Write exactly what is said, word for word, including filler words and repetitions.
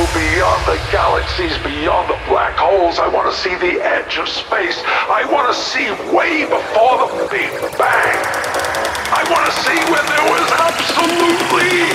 beyond the galaxies, beyond the black holes. I want to see the edge of space. I want to see way before the Big Bang.